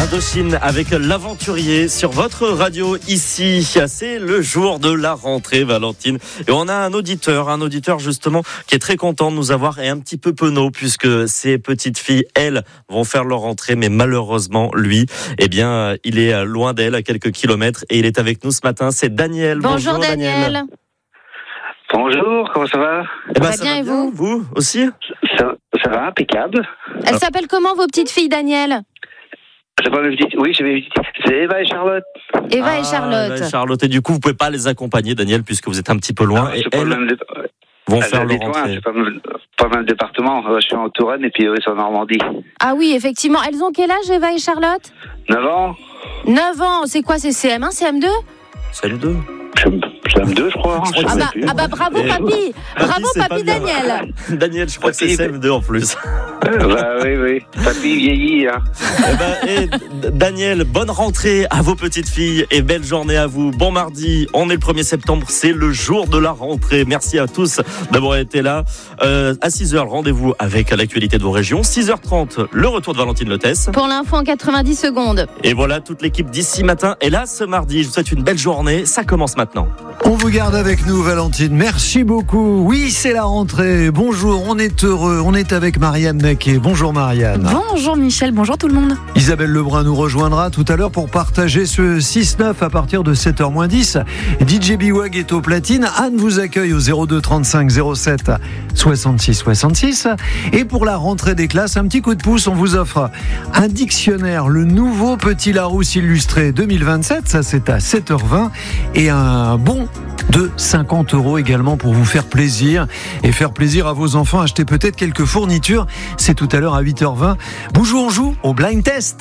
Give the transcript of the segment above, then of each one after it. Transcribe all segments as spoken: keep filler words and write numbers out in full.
Indochine avec l'aventurier sur votre radio ici. C'est le jour de la rentrée, Valentine. Et on a un auditeur, un auditeur justement qui est très content de nous avoir et un petit peu penaud puisque ces petites filles, elles, vont faire leur rentrée. Mais malheureusement, lui, eh bien, il est loin d'elle à quelques kilomètres et il est avec nous ce matin. C'est Daniel. Bonjour, Bonjour Daniel. Daniel. Bonjour, comment ça va? Eh ben, ça, ça bien va et bien, vous Vous aussi? ça, ça va, impeccable. Elles ah. s'appellent comment vos petites filles, Daniel? C'est pas mes petites, oui, j'ai mes petites. C'est Eva et Charlotte. Eva ah, et Charlotte. Eva et Charlotte. Et du coup, vous pouvez pas les accompagner, Daniel, puisque vous êtes un petit peu loin. Non, et elles elles de... vont elles faire leur loin, rentrée. C'est pas mal, pas mal de départements. Je suis en Touraine et puis eux sont en Normandie. Ah oui, effectivement. Elles ont quel âge, Eva et Charlotte? neuf ans. neuf ans. C'est quoi, c'est C M un, C M deux? C M deux. C'est M deux, je crois. Je crois ah, bah, ah bah bravo, papy. Bravo, papy Daniel. Daniel, je crois papy, que c'est C M deux en plus. Bah oui, oui. Papy vieillit. Hein. Eh ben, et Daniel, bonne rentrée à vos petites filles et belle journée à vous. Bon mardi, on est le premier septembre, c'est le jour de la rentrée. Merci à tous d'avoir été là. Euh, à six heures, rendez-vous avec l'actualité de vos régions. six heures trente, le retour de Valentine Lotès. Pour l'info en quatre-vingt-dix secondes. Et voilà, toute l'équipe d'ici matin est là ce mardi. Je vous souhaite une belle journée. Ça commence maintenant. On vous garde avec nous, Valentine. Merci beaucoup. Oui, c'est la rentrée. Bonjour, on est heureux. On est avec Marianne Naquet. Bonjour Marianne. Bonjour Michel, bonjour tout le monde. Isabelle Lebrun nous rejoindra tout à l'heure pour partager ce six neuf à partir de sept heures moins dix. D J B-Wag est au platine. Anne vous accueille au zéro deux trente-cinq zéro sept soixante-six soixante-six. Et pour la rentrée des classes, un petit coup de pouce, on vous offre un dictionnaire, le nouveau Petit Larousse illustré deux mille vingt-sept. Ça, c'est à sept heures vingt. Et un bon de cinquante euros également pour vous faire plaisir et faire plaisir à vos enfants. Achetez peut-être quelques fournitures. C'est tout à l'heure à huit heures vingt. Bonjour, on joue au blind test.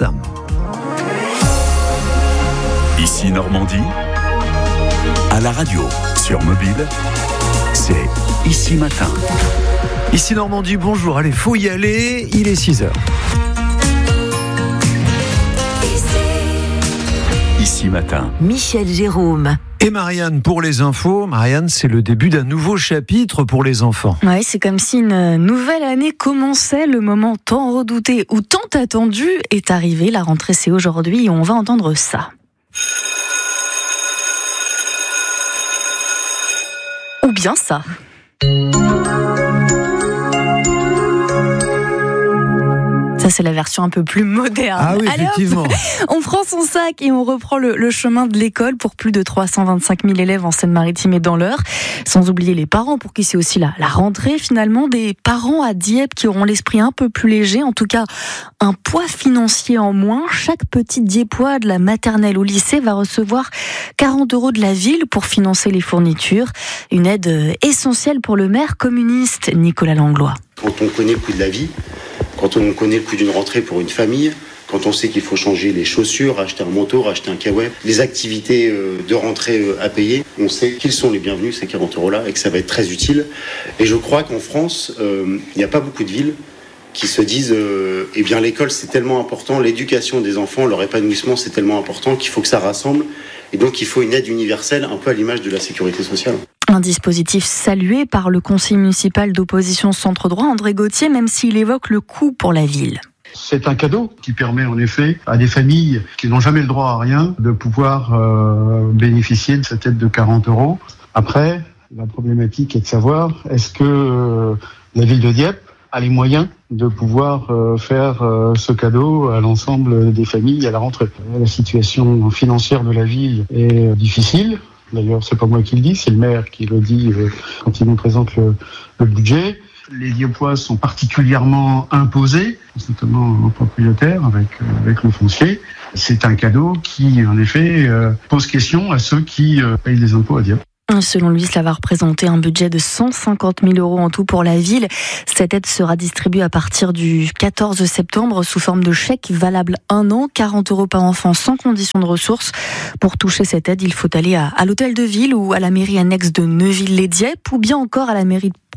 Ici Normandie, à la radio, sur mobile, c'est Ici Matin. Ici Normandie, bonjour. Allez, faut y aller. Il est six heures. Ici Matin. Michel Jérôme. Et Marianne pour les infos. Marianne, c'est le début d'un nouveau chapitre pour les enfants. Ouais, c'est comme si une nouvelle année commençait. Le moment tant redouté ou tant attendu est arrivé. La rentrée, c'est aujourd'hui et on va entendre ça. Ou bien ça. Ça, c'est la version un peu plus moderne. Ah oui, Allez, effectivement. Hop, on prend son sac et on reprend le, le chemin de l'école pour plus de trois cent vingt-cinq mille élèves en Seine-Maritime et dans l'Eure. Sans oublier les parents pour qui c'est aussi la, la rentrée finalement. Des parents à Dieppe qui auront l'esprit un peu plus léger. En tout cas, un poids financier en moins. Chaque petit Dieppois de la maternelle au lycée va recevoir quarante euros de la ville pour financer les fournitures. Une aide essentielle pour le maire communiste Nicolas Langlois. Quand on connaît le coût de la vie, quand on connaît le coût d'une rentrée pour une famille, quand on sait qu'il faut changer les chaussures, acheter un manteau, acheter un caouet, les activités de rentrée à payer, on sait qu'ils sont les bienvenus, ces quarante euros-là, et que ça va être très utile. Et je crois qu'en France, il n'y a pas beaucoup de villes qui se disent euh, eh bien l'école c'est tellement important, l'éducation des enfants, leur épanouissement c'est tellement important qu'il faut que ça rassemble. Et donc il faut une aide universelle, un peu à l'image de la sécurité sociale. Un dispositif salué par le conseiller municipal d'opposition Centre Droit, André Gauthier, même s'il évoque le coût pour la ville. C'est un cadeau qui permet en effet à des familles qui n'ont jamais le droit à rien de pouvoir euh, bénéficier de cette aide de quarante euros. Après, la problématique est de savoir, est-ce que euh, la ville de Dieppe a les moyens de pouvoir euh, faire euh, ce cadeau à l'ensemble des familles à la rentrée. La situation financière de la ville est difficile. D'ailleurs, c'est pas moi qui le dis, c'est le maire qui le dit euh, quand il nous présente le, le budget. Les Dieppois sont particulièrement imposés, notamment aux propriétaires avec, euh, avec le foncier. C'est un cadeau qui, en effet, euh, pose question à ceux qui euh, payent des impôts à Dieppe. Selon lui, cela va représenter un budget de cent cinquante mille euros en tout pour la ville. Cette aide sera distribuée à partir du quatorze septembre sous forme de chèque valable un an, quarante euros par enfant sans condition de ressources. Pour toucher cette aide, il faut aller à, à l'hôtel de ville ou à la mairie annexe de Neuville-les-Dieppe ou bien encore à la mairie de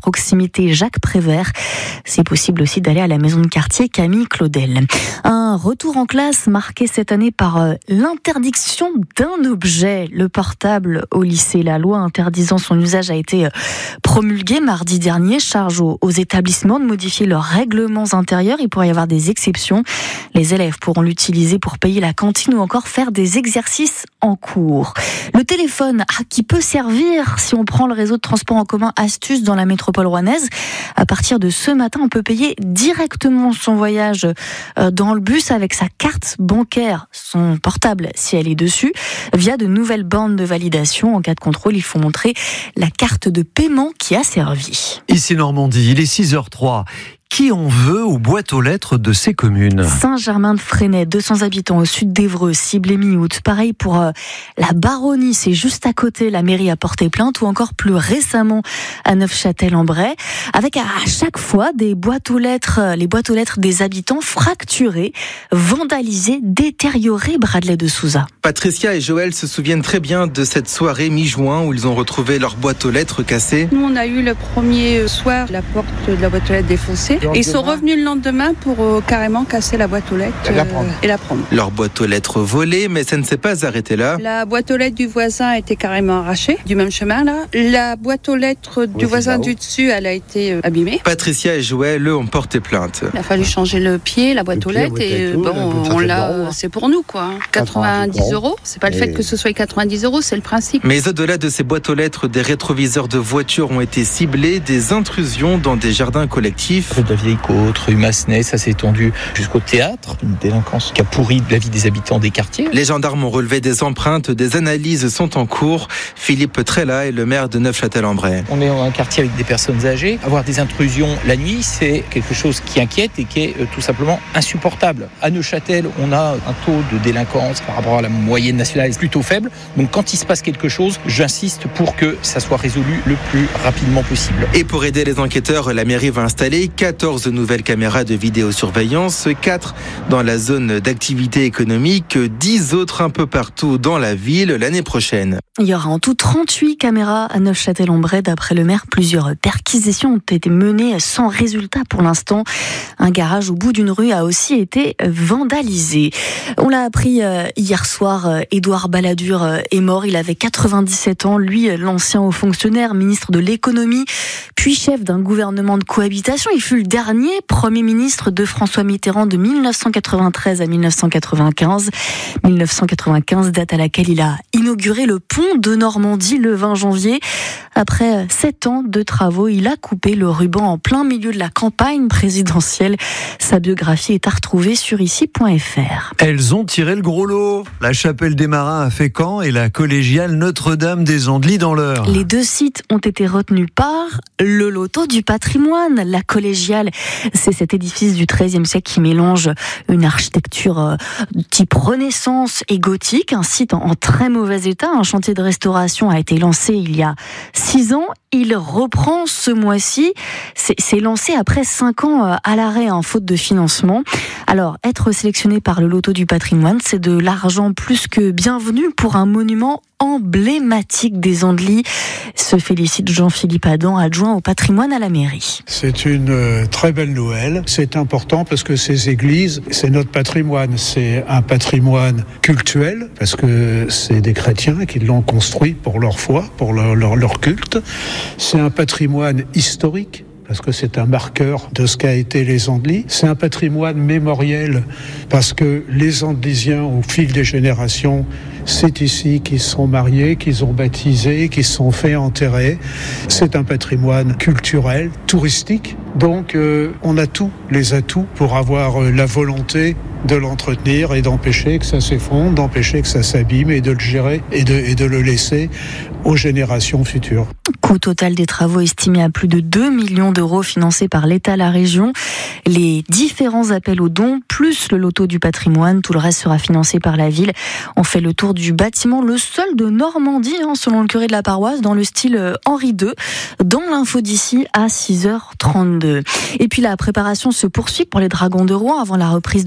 proximité Jacques Prévert. C'est possible aussi d'aller à la maison de quartier Camille Claudel. Un retour en classe marqué cette année par l'interdiction d'un objet, le portable au lycée. La loi interdisant son usage a été promulguée mardi dernier, charge aux, aux établissements de modifier leurs règlements intérieurs. Il pourrait y avoir des exceptions. Les élèves pourront l'utiliser pour payer la cantine ou encore faire des exercices en cours. Le téléphone ah, qui peut servir si on prend le réseau de transport en commun Astuce dans la métropole rouennaise. À partir de ce matin, on peut payer directement son voyage dans le bus avec sa carte bancaire, son portable si elle est dessus, via de nouvelles bornes de validation. En cas de contrôle, il faut montrer la carte de paiement qui a servi. Ici Normandie, il est six heures trois. Qui en veut aux boîtes aux lettres de ces communes? Saint-Germain-de-Fresnay, deux cents habitants au sud d'Évreux, cible et mi-août. Pareil pour euh, la Baronnie, c'est juste à côté, la mairie a porté plainte, ou encore plus récemment à Neufchâtel-en-Bray, avec à chaque fois des boîtes aux lettres, les boîtes aux lettres des habitants fracturées, vandalisées, détériorées. Bradley de Souza. Patricia et Joël se souviennent très bien de cette soirée mi-juin où ils ont retrouvé leur boîte aux lettres cassée. Nous, on a eu le premier soir la porte de la boîte aux lettres défoncée. Et ils sont revenus le lendemain pour euh, carrément casser la boîte aux lettres euh, et la prendre. Leur boîte aux lettres volée, mais ça ne s'est pas arrêté là. La boîte aux lettres du voisin a été carrément arrachée, du même chemin là. La boîte aux lettres du oui, voisin du dessus, elle a été euh, abîmée. Patricia et Joël, eux, ont porté plainte. Il a fallu changer le pied, la boîte aux lettres, et bon, on l'a, c'est pour nous quoi. quatre-vingt-dix euros, c'est pas le fait que ce soit quatre-vingt-dix euros, c'est le principe. Mais au-delà de ces boîtes aux lettres, des rétroviseurs de voitures ont été ciblés, des intrusions dans des jardins collectifs. De la vieille côte, rue Massenet, ça s'est étendu jusqu'au théâtre. Une délinquance qui a pourri la vie des habitants des quartiers. Les gendarmes ont relevé des empreintes, des analyses sont en cours. Philippe Trella est le maire de Neufchâtel-en-Bray. On est dans un quartier avec des personnes âgées. Avoir des intrusions la nuit, c'est quelque chose qui inquiète et qui est euh, tout simplement insupportable. À Neufchâtel, on a un taux de délinquance par rapport à la moyenne nationale plutôt faible. Donc quand il se passe quelque chose, j'insiste pour que ça soit résolu le plus rapidement possible. Et pour aider les enquêteurs, la mairie va installer quatorze nouvelles caméras de vidéosurveillance, quatre dans la zone d'activité économique, dix autres un peu partout dans la ville l'année prochaine. Il y aura en tout trente-huit caméras à Neufchâtel-en-Bray. D'après le maire, plusieurs perquisitions ont été menées sans résultat pour l'instant. Un garage au bout d'une rue a aussi été vandalisé. On l'a appris hier soir, Édouard Balladur est mort. Il avait quatre-vingt-dix-sept ans. Lui, l'ancien haut fonctionnaire, ministre de l'économie, puis chef d'un gouvernement de cohabitation. Il fut le dernier Premier ministre de François Mitterrand de mille neuf cent quatre-vingt-treize à mille neuf cent quatre-vingt-quinze. mille neuf cent quatre-vingt-quinze, date à laquelle il a inauguré le pont de Normandie le vingt janvier. Après sept ans de travaux, il a coupé le ruban en plein milieu de la campagne présidentielle. Sa biographie est à retrouver sur ici point f r. Elles ont tiré le gros lot. La Chapelle des Marins à Fécamp et la collégiale Notre-Dame-des-Andelys dans l'Eure. Les deux sites ont été retenus par le loto du patrimoine. La collégiale, c'est cet édifice du treizième siècle qui mélange une architecture type Renaissance et gothique. Un site en très mauvais état. Un chantier de restauration a été lancé il y a six ans. Il reprend ce mois-ci. C'est, c'est lancé après cinq ans à l'arrêt, en faute de financement. Alors, être sélectionné par le loto du patrimoine, c'est de l'argent plus que bienvenu pour un monument emblématique des Andelys. Se félicite Jean-Philippe Adam, adjoint au patrimoine à la mairie. C'est une très belle nouvelle. C'est important parce que ces églises, c'est notre patrimoine. C'est un patrimoine cultuel parce que c'est des chrétiens qui l'ont construit pour leur foi, pour leur, leur, leur culte. C'est un patrimoine historique parce que c'est un marqueur de ce qu'a été les Andelys. C'est un patrimoine mémoriel parce que les Andelysiens, au fil des générations, c'est ici qu'ils se sont mariés, qu'ils ont baptisé, qu'ils se sont fait enterrer. C'est un patrimoine culturel, touristique. Donc euh, on a tous les atouts pour avoir euh, la volonté de l'entretenir et d'empêcher que ça s'effondre, d'empêcher que ça s'abîme et de le gérer et de, et de le laisser aux générations futures. Coût total des travaux estimé à plus de deux millions d'euros financés par l'État, la région. Les différents appels aux dons, plus le loto du patrimoine, tout le reste sera financé par la ville. On fait le tour du bâtiment, le seul de Normandie, hein, selon le curé de la paroisse, dans le style Henri deux, dans l'info d'ici à six heures trente-deux. Et puis la préparation se poursuit pour les Dragons de Rouen avant la reprise de la Ligue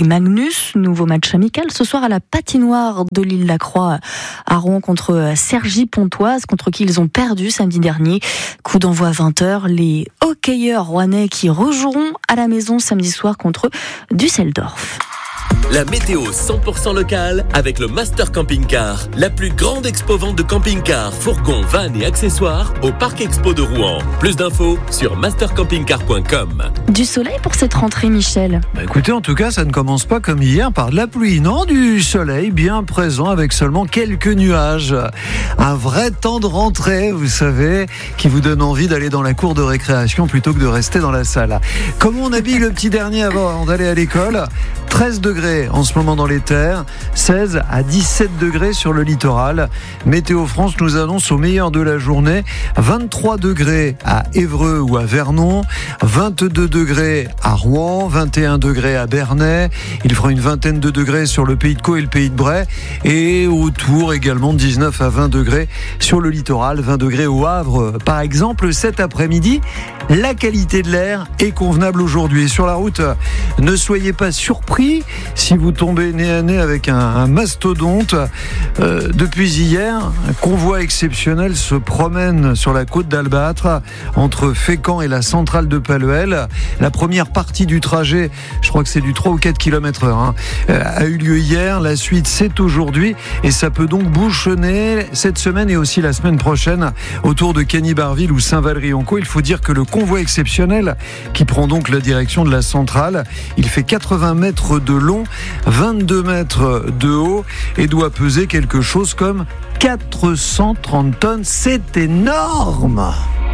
Magnus. Nouveau match amical ce soir à la patinoire de l'île Lacroix à Rouen contre Cergy-Pontoise, contre qui ils ont perdu samedi dernier. Coup d'envoi à vingt heures. Les hockeyeurs rouennais qui rejoueront à la maison samedi soir contre Düsseldorf. La météo cent pour cent locale avec le Master Camping Car, la plus grande expo-vente de camping-cars, fourgons, vannes et accessoires au Parc Expo de Rouen. Plus d'infos sur master camping car point com. Du soleil pour cette rentrée, Michel. Bah écoutez, en tout cas, ça ne commence pas comme hier par de la pluie. Non, du soleil bien présent avec seulement quelques nuages. Un vrai temps de rentrée, vous savez, qui vous donne envie d'aller dans la cour de récréation plutôt que de rester dans la salle. Comment on habille le petit dernier avant d'aller à l'école ? treize degrés en ce moment dans les terres, seize à dix-sept degrés sur le littoral. Météo France nous annonce au meilleur de la journée vingt-trois degrés à Évreux ou à Vernon, vingt-deux degrés à Rouen, vingt et un degrés à Bernay. Il fera une vingtaine de degrés sur le Pays de Caux et le Pays de Bray, et autour également dix-neuf à vingt degrés sur le littoral, vingt degrés au Havre par exemple cet après-midi. La qualité de l'air est convenable aujourd'hui. Sur la route, ne soyez pas surpris si vous tombez nez à nez avec un, un mastodonte. Euh, depuis hier, un convoi exceptionnel se promène sur la côte d'Albâtre entre Fécamp et la centrale de Palluel. La première partie du trajet, je crois que c'est du trois ou quatre kilomètres heure, hein, a eu lieu hier. La suite, c'est aujourd'hui et ça peut donc bouchonner cette semaine et aussi la semaine prochaine autour de Cagny-Barville ou Saint-Valery-en-Caux. Il faut dire que le convoi exceptionnel qui prend donc la direction de la centrale, il fait quatre-vingts mètres de long, vingt-deux mètres de haut et doit peser quelque chose comme quatre cent trente tonnes. C'est énorme!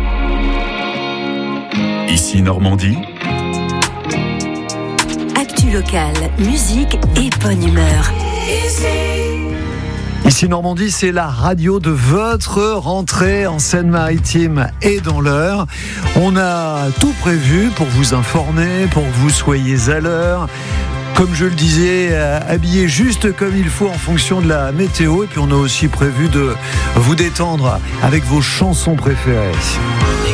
Ici Normandie. Actu locale, musique et bonne humeur. Ici Normandie, c'est la radio de votre rentrée en Seine-Maritime et dans l'Eure. On a tout prévu pour vous informer, pour que vous soyez à l'heure. Comme je le disais, habillé juste comme il faut en fonction de la météo. Et puis on a aussi prévu de vous détendre avec vos chansons préférées.